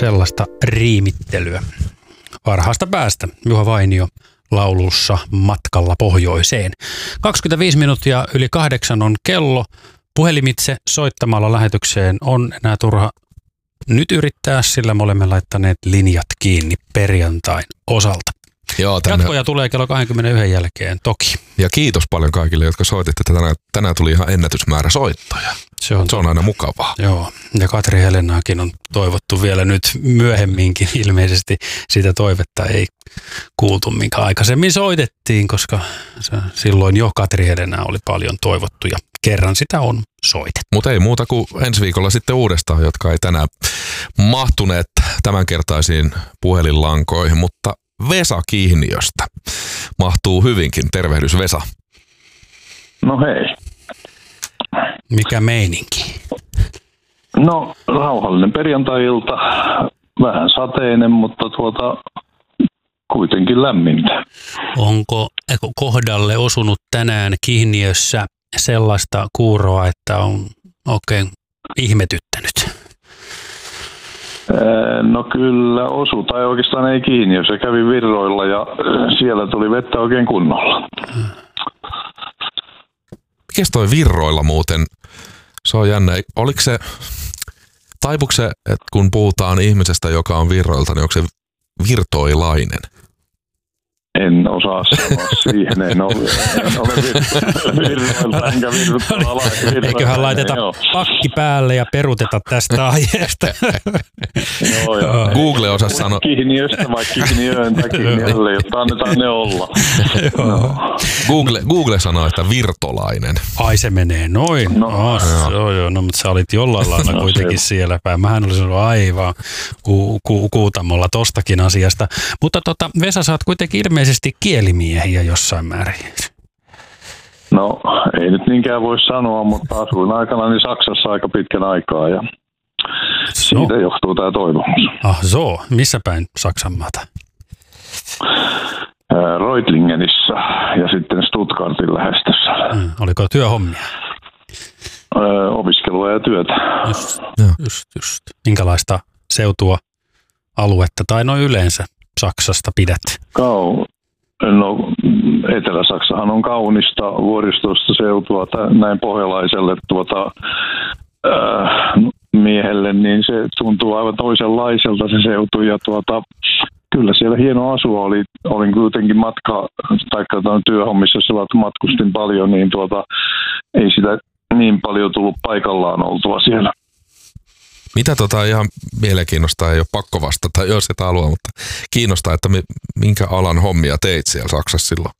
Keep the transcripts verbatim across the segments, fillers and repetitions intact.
sellaista riimittelyä. Varhaasta päästä Juha Vainio laulussa Matkalla pohjoiseen. kaksikymmentäviisi minuuttia yli kahdeksan on kello. Puhelimitse soittamalla lähetykseen on enää turha nyt yrittää, sillä me olemme laittaneet linjat kiinni perjantain osalta. Joo, tänne... Jatkoja tulee kello kaksikymmentäyksi jälkeen toki. Ja kiitos paljon kaikille, jotka soititte. Tänään, tänään tuli ihan ennätysmäärä soittoja. Se on, Se on aina mukavaa. Joo, ja Katri Helenaakin on toivottu vielä nyt myöhemminkin. Ilmeisesti sitä toivetta ei kuultu, minkä aikaisemmin soitettiin, koska se, silloin jo Katri Helenaa oli paljon toivottu ja kerran sitä on soitettu. Mutta ei muuta kuin ensi viikolla sitten uudestaan, jotka ei tänään mahtuneet tämänkertaisiin puhelinlankoihin, mutta Vesa Kihniöstä mahtuu hyvinkin. Tervehdys, Vesa. No hei. Mikä meininki? No rauhallinen perjantai-ilta, vähän sateinen, mutta tuota kuitenkin lämmintä. Onko kohdalle osunut tänään Kihniössä sellaista kuuroa, että on oikein ihmetyttänyt? No kyllä osu, tai oikeastaan ei kiinni, jos se kävi Virroilla ja siellä tuli vettä oikein kunnolla. Mikäs toi Virroilla muuten? Se on jännä. Oliko se, taipuuko se, että kun puhutaan ihmisestä, joka on Virroilta, niin onko se virtoilainen? En osaa sanoa siihen, en ole, en ole Virroilta enkä virtoilainen. Eiköhän laiteta pakki päälle ja peruteta tästä aiheesta. Joo, joo. Google osaa sanoa. Kihniöstä vai Kihniöön tai Kihniölle, jotta annetaan ne olla. No. Google, Google sanoo, että virtolainen. Ai se menee noin. No, oh, joo, joo, no mutta sä olit jollain lailla no, kuitenkin se. Siellä päin. Mähän olisin ollut aivan ku, ku, kuutamolla tostakin asiasta. Mutta tota, Vesa, sä oot kuitenkin ilmeisesti kielimiehiä jossain määrin. No ei nyt niinkään voi sanoa, mutta asuin aikanaan Saksassa aika pitkän aikaa ja so. Siitä johtuu tämä toivomus. Ah so, missä päin Saksan maata? Reutlingenissä ja sitten Stuttgartin lähestössä. Hmm, oliko työhommia? Öö, opiskelua ja työtä. Just, just, just. Minkälaista seutua, aluetta tai noin yleensä Saksasta pidät? Kau. No Etelä-Saksahan on kaunista vuoristoista seutua näin pohjalaiselle tuota, äh, miehelle, niin se tuntuu aivan toisenlaiselta se seutu ja tuota, kyllä siellä hieno asua oli, olin kuitenkin matka, taikka työhommissa sillä, että matkustin paljon, niin tuota, ei sitä niin paljon tullut paikallaan oltua siellä. Mitä tota ihan mielenkiinnostaa, ei ole pakko vastata, jos et halua, mutta kiinnostaa, että minkä alan hommia teit siellä Saksassa silloin?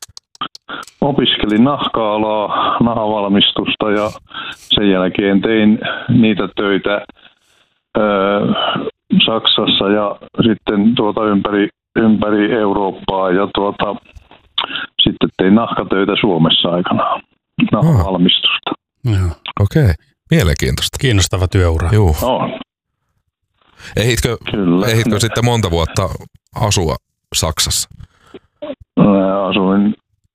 Opiskelin nahka-alaa, nahavalmistusta ja sen jälkeen tein niitä töitä öö, Saksassa ja sitten tuota ympäri, ympäri Eurooppaa ja tuota, sitten tein nahkatöitä Suomessa aikanaan, nahavalmistusta. Joo. Okei. Okay. Mielenkiintoista. Kiinnostava työura. Juu. On. Ehitkö, ehitkö sitten monta vuotta asua Saksassa? Asuin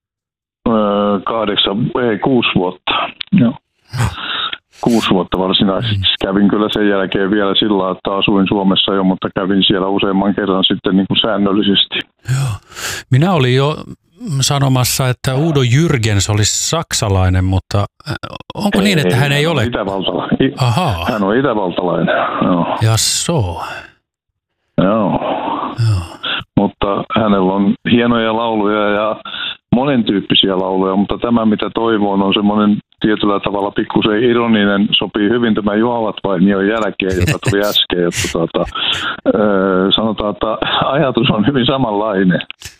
kahdeksan, ei kuusi vuotta. Joo. Kuusi vuotta varsinaisesti. Kävin kyllä sen jälkeen vielä sillä, että asuin Suomessa jo, mutta kävin siellä useamman kerran sitten niin kuin säännöllisesti. Joo. Minä olin jo sanomassa, että Udo Jürgens olisi saksalainen, mutta onko ei, niin, että hän ei, hän ole? Itävaltalainen. Ahaa. Hän on itävaltalainen. Joo. Jasso. Joo. Joo. Mutta hänellä on hienoja lauluja ja monen tyyppisiä lauluja, mutta tämä mitä toivon on semmoinen tietyllä tavalla pikkusen ironinen, sopii hyvin tämä Juhavat Vainion jälkeen, joka tuli äsken, että tuota, öö, sanotaan, että ajatus on hyvin samanlainen.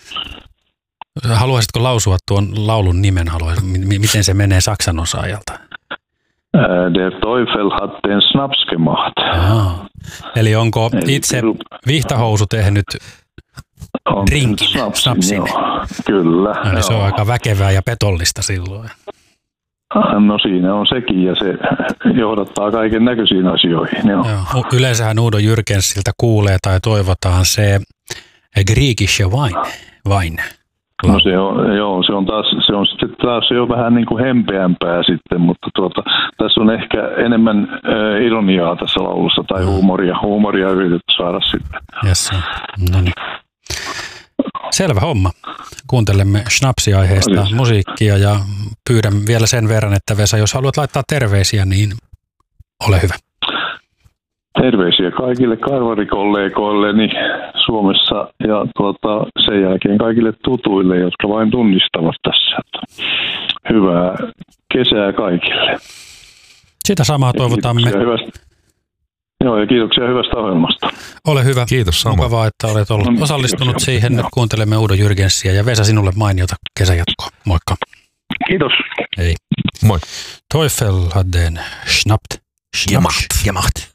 Haluaisitko lausua tuon laulun nimen? Haluaisit, miten se menee saksan osaajalta? Der Teufel hat den Schnaps gemacht. Aha. Eli onko itse Vihtahousu tehnyt on drinkin, snapsin? Kyllä. No, niin se on aika väkevää ja petollista silloin. No siinä on sekin ja se johdattaa kaiken näköisiin asioihin. Joo. Joo. Yleensähän Udo Jürgensiltä kuulee tai toivotaan se Griechische Wein. Wein. No se on, joo, se on, taas, se on sitten taas jo vähän niin kuin hempeämpää sitten, mutta tuota, tässä on ehkä enemmän äh, ironiaa tässä laulussa tai huumoria, huumoria yritetty saada sitten. Yes. No niin. Selvä homma. Kuuntelemme Schnapsi-aiheesta Olisi. musiikkia ja pyydän vielä sen verran, että Vesa, jos haluat laittaa terveisiä, niin ole hyvä. Terveisiä kaikille karvarikollegoilleni Suomessa ja tuota, sen jälkeen kaikille tutuille, jotka vain tunnistavat tässä. Hyvää kesää kaikille. Sitä samaa toivotamme. Kiitoksia hyvästä, joo, ja kiitoksia hyvästä ohjelmasta. Ole hyvä. Kiitos sama. Mukavaa, että olet ollut No, osallistunut kiitoksia. siihen. Nyt Joo. kuuntelemme Udo Jürgensiä ja Vesa, sinulle mainiota kesäjatkoa. Moikka. Kiitos. Hei. Moi. Teufel hat den schnappt. Gemacht. Gemacht.